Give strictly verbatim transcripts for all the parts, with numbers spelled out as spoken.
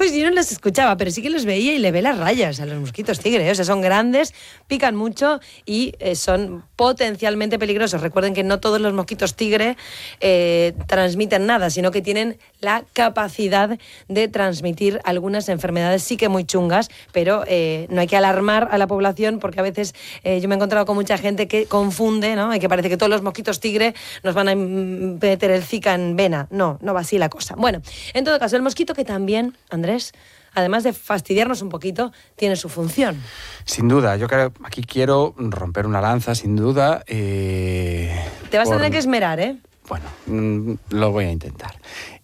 Pues yo no los escuchaba, pero sí que los veía y le ve las rayas a los mosquitos tigre, ¿eh? O sea, son grandes, pican mucho y eh, son potencialmente peligrosos. Recuerden que no todos los mosquitos tigre eh, transmiten nada, sino que tienen la capacidad de transmitir algunas enfermedades sí que muy chungas, pero eh, no hay que alarmar a la población porque a veces eh, yo me he encontrado con mucha gente que confunde, ¿no? Y que parece que todos los mosquitos tigre nos van a meter el Zika en vena. No, no va así la cosa. Bueno, en todo caso, el mosquito que también, Andrés, además de fastidiarnos un poquito, tiene su función. Sin duda, yo creo aquí quiero romper una lanza, sin duda. Eh, Te vas por... a tener que esmerar, ¿eh? Bueno, mmm, lo voy a intentar.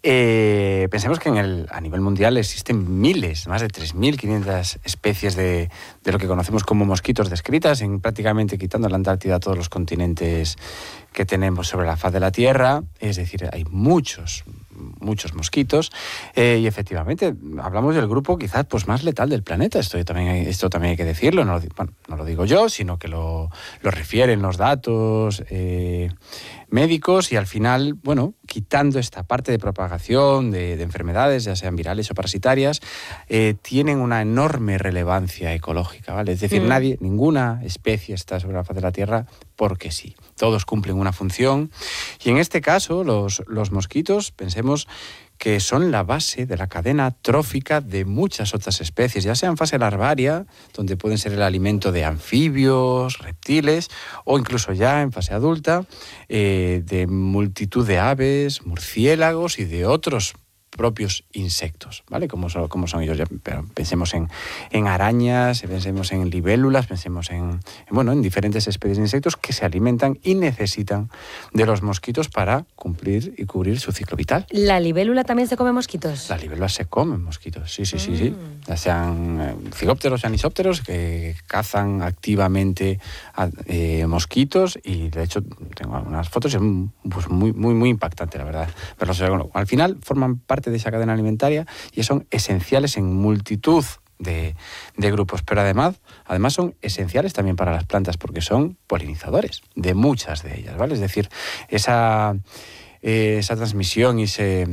Eh, pensemos que en el, a nivel mundial existen miles, más de tres mil quinientas especies de, de lo que conocemos como mosquitos descritas, en prácticamente quitando la Antártida todos los continentes que tenemos sobre la faz de la Tierra. Es decir, hay muchos, muchos mosquitos eh, y efectivamente hablamos del grupo quizás pues, más letal del planeta. Esto también hay, esto también hay que decirlo, no lo, bueno, no lo digo yo, sino que lo, lo refieren los datos eh, médicos y al final, bueno, quitando esta parte de propagación de, de enfermedades, ya sean virales o parasitarias, eh, tienen una enorme relevancia ecológica, ¿vale? Es decir, mm. nadie, ninguna especie está sobre la faz de la Tierra porque sí. Todos cumplen una función y en este caso los, los mosquitos, pensemos que son la base de la cadena trófica de muchas otras especies, ya sea en fase larvaria, donde pueden ser el alimento de anfibios, reptiles, o incluso ya en fase adulta, eh, de multitud de aves, murciélagos y de otros propios insectos, ¿vale? Como son, como son ellos. Pero pensemos en, en arañas, pensemos en libélulas, pensemos en, en, bueno, en diferentes especies de insectos que se alimentan y necesitan de los mosquitos para cumplir y cubrir su ciclo vital. ¿La libélula también se come mosquitos? La libélula se come mosquitos, sí, sí, mm. sí, sí. Ya sean eh, cigópteros, anisópteros, que cazan activamente a, eh, mosquitos y, de hecho, tengo algunas fotos y es pues, muy, muy, muy impactante, la verdad. Pero bueno, al final forman parte de esa cadena alimentaria y son esenciales en multitud de, de grupos, pero además, además son esenciales también para las plantas porque son polinizadores de muchas de ellas, ¿vale? Es decir, esa, eh, esa transmisión y ese,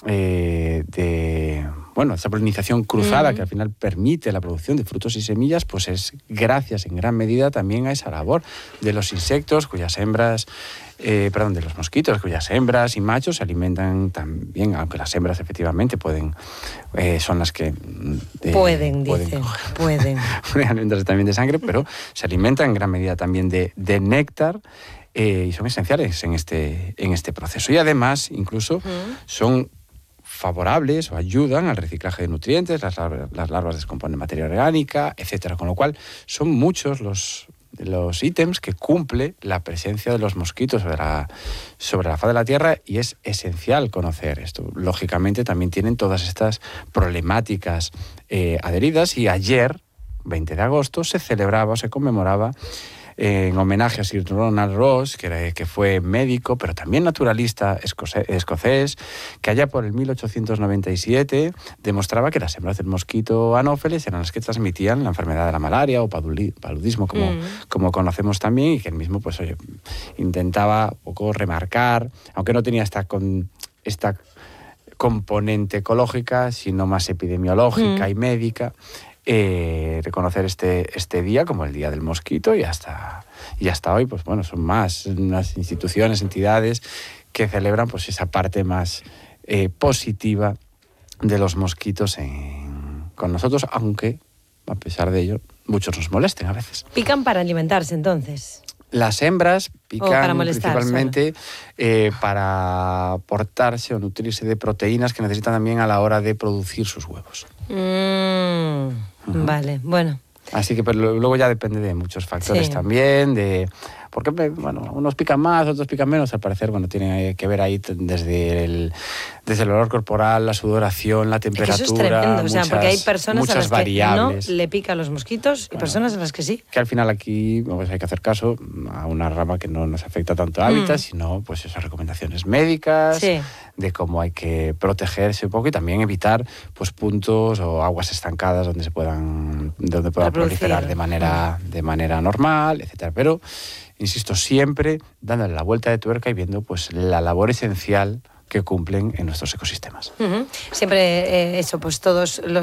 eh, de, bueno, esa polinización cruzada mm. que al final permite la producción de frutos y semillas, pues es gracias en gran medida también a esa labor de los insectos cuyas hembras Eh, perdón, de los mosquitos, cuyas hembras y machos se alimentan también, aunque las hembras efectivamente pueden, eh, son las que... Eh, pueden, pueden, dicen, pueden. Pueden alimentarse también de sangre, pero se alimentan en gran medida también de, de néctar eh, y son esenciales en este, en este proceso. Y además, incluso, uh-huh. son favorables o ayudan al reciclaje de nutrientes, las larvas, las larvas descomponen materia orgánica, etcétera. Con lo cual, son muchos los... los ítems que cumple la presencia de los mosquitos sobre la, sobre la faz de la Tierra y es esencial conocer esto. Lógicamente también tienen todas estas problemáticas eh, adheridas y ayer, veinte de agosto, se celebraba o se conmemoraba eh, en homenaje a Sir Ronald Ross, que, era, que fue médico, pero también naturalista escocés, escocés, que allá por el mil ochocientos noventa y siete demostraba que las hembras del mosquito anófeles eran las que transmitían la enfermedad de la malaria o paludismo, como, mm. como conocemos también, y que él mismo pues, oye, intentaba un poco remarcar, aunque no tenía esta, con, esta componente ecológica, sino más epidemiológica mm. y médica, Eh, reconocer este, este día como el Día del Mosquito y hasta, y hasta hoy, pues bueno, son más unas instituciones, entidades que celebran pues esa parte más eh, positiva de los mosquitos en, con nosotros, aunque a pesar de ello muchos nos molesten a veces. ¿Pican para alimentarse entonces? Las hembras pican para molestar, principalmente eh, para aportarse o nutrirse de proteínas que necesitan también a la hora de producir sus huevos. Mm, uh-huh. Vale, bueno. Así que pero luego ya depende de muchos factores sí. también, de... Porque, bueno, unos pican más, otros pican menos, al parecer, bueno, tiene que ver ahí desde el, desde el olor corporal, la sudoración, la temperatura, es que eso es tremendo, muchas, o sea, porque hay personas a las variables. que no le pican los mosquitos y bueno, personas a las que sí. Que al final aquí pues, hay que hacer caso a una rama que no nos afecta tanto a hábitat, mm. sino pues esas recomendaciones médicas, sí. de cómo hay que protegerse un poco y también evitar pues puntos o aguas estancadas donde se puedan, donde pueda proliferar de manera, mm. de manera normal, etcétera. Pero insisto, siempre dándole la vuelta de tuerca y viendo pues la labor esencial que cumplen en nuestros ecosistemas. Uh-huh. Siempre eh, eso, pues todos los